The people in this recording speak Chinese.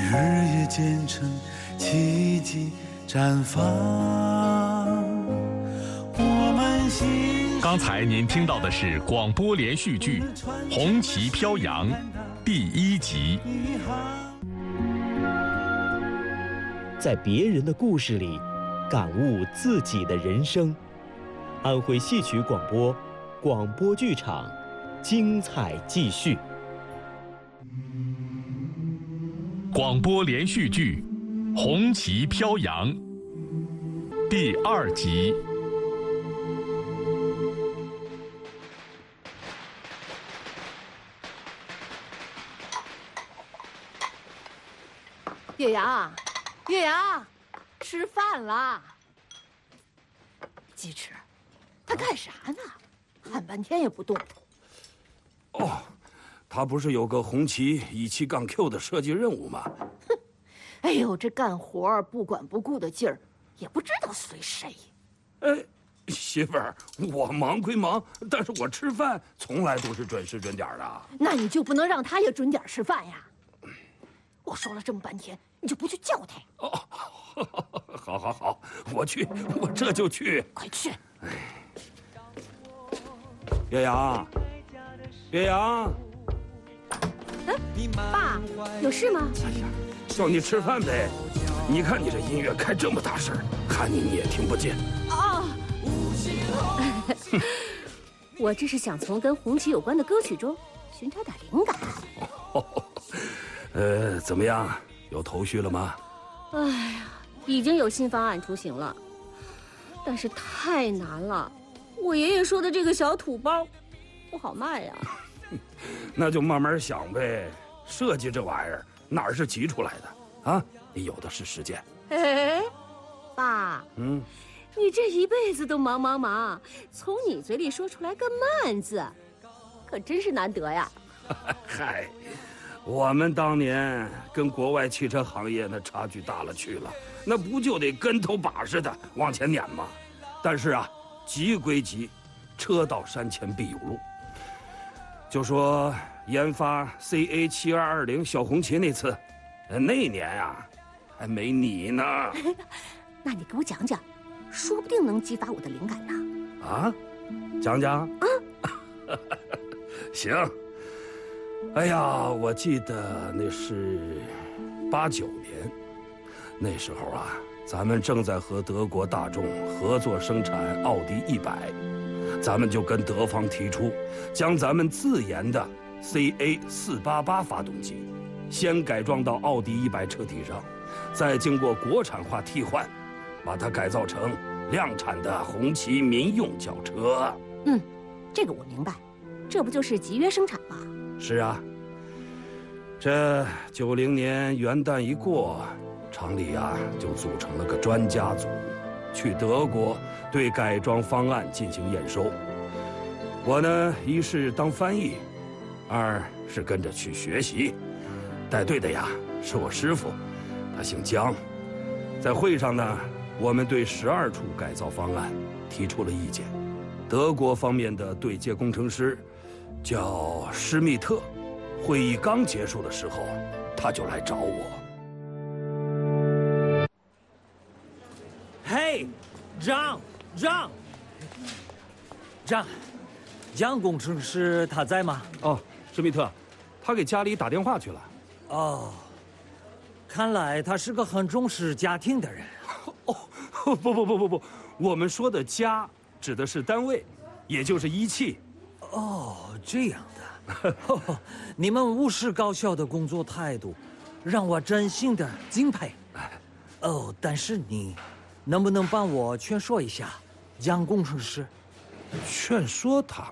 日渐成奇迹绽放。我们心。 刚才您听到的是广播连续剧《红旗飘扬》第1集。 在别人的故事里，感悟自己的人生。安徽戏曲广播，广播剧场，精彩继续。 广播连续剧《红旗飘扬》第2集。 岳阳，岳阳，吃饭啦！鸡翅，他干啥呢？喊半天也不动。 哦，他不是有个红旗17-Q 的设计任务吗？ 哼，哎呦，这干活不管不顾的劲儿，也不知道随谁。 哎，媳妇儿，我忙归忙，但是我吃饭从来都是准时准点的。 那你就不能让他也准点吃饭呀？我说了这么半天，你就不去叫他？ 哦，好，好，好，我去，我这就去。 快去！ 岳阳，岳阳， 爸，有事吗？ 哎呀，叫你吃饭呗。你看你这音乐开这么大声，喊你也听不见。 啊！ 我这是想从跟红旗有关的歌曲中寻找点灵感。 怎么样？有头绪了吗？ 哎呀，已经有新方案雏形了，但是太难了。我爷爷说的这个小土包不好卖呀。 那就慢慢想呗。设计这玩意儿哪是急出来的啊？你有的是时间。 哎，爸，你这一辈子都忙，从你嘴里说出来个慢字，可真是难得呀。 嗨，我们当年跟国外汽车行业那差距大了去了，那不就得跟头把式的往前撵吗？但是啊，急归急，车到山前必有路。就说研发 CA7220小红旗那次，那年啊，还没你呢。 那你给我讲讲，说不定能激发我的灵感呢。 啊，讲讲啊。行。哎呀，我记得那是89年，那时候啊，咱们正在和德国大众合作生产奥迪100，咱们就跟德方提出，将咱们自研的 CA488发动机，先改装到奥迪100车体上，再经过国产化替换，把它改造成量产的红旗民用轿车。 这个我明白，这不就是集约生产吗？ 是啊，这90年元旦一过，厂里啊就组成了个专家组，去德国对改装方案进行验收。我呢，一是当翻译，二是跟着去学习。带队的呀是我师傅，他姓姜。在会上呢，我们对12处改造方案提出了意见。德国方面的对接工程师叫施密特，会议刚结束的时候，他就来找我。 嘿，张工程师他在吗？ 哦，施密特，他给家里打电话去了。 哦，看来他是个很重视家庭的人。 哦，不，我们说的家指的是单位，也就是一汽。 哦，这样的。你们无视高效的工作态度，让我真心的敬佩。哦，但是你能不能帮我劝说一下杨工程师？ 劝说他？